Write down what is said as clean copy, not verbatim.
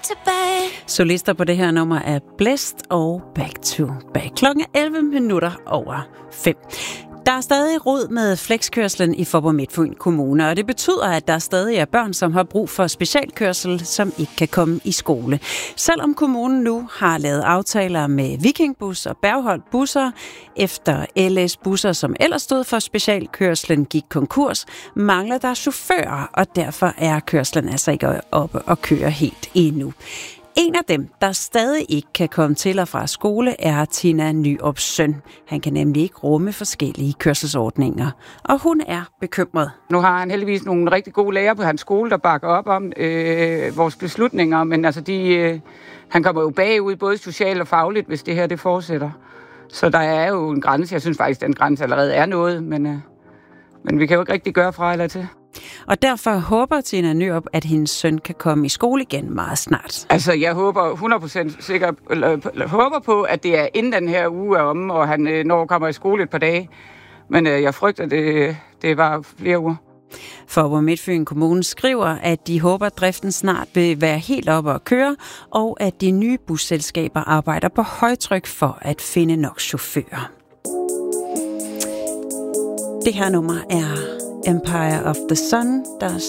tilbage. Solister på det her nummer er Blæst og Back to Back. Klokken 11:11. Der er stadig rod med flexkørslen i Faaborg-Midtfyn Kommune, og det betyder, at der stadig er børn, som har brug for specialkørsel, som ikke kan komme i skole. Selvom kommunen nu har lavet aftaler med Vikingbus og Bergholt busser, efter LS busser, som ellers stod for specialkørslen, gik konkurs, mangler der chauffører, og derfor er kørslen altså ikke oppe og køre helt endnu. En af dem, der stadig ikke kan komme til og fra skole, er Tina Nyops søn. Han kan nemlig ikke rumme forskellige kørselsordninger, og hun er bekymret. Nu har han heldigvis nogle rigtig gode lærere på hans skole, der bakker op om vores beslutninger, men altså han kommer jo bagud både socialt og fagligt, hvis det her det fortsætter. Så der er jo en grænse. Jeg synes faktisk, at den grænse allerede er noget, men vi kan jo ikke rigtig gøre fra eller til. Og derfor håber Tina Nyrup, at hendes søn kan komme i skole igen meget snart. Altså, jeg håber 100% sikkert, håber på, at det er inden den her uge er omme, og han når kommer i skole et par dage. Men jeg frygter, det var flere uger. Faaborg-Midtfyn Kommune skriver, at de håber, at driften snart vil være helt oppe at køre, og at de nye busselskaber arbejder på højtryk for at finde nok chauffører. Det her nummer er Empire of the Sun, der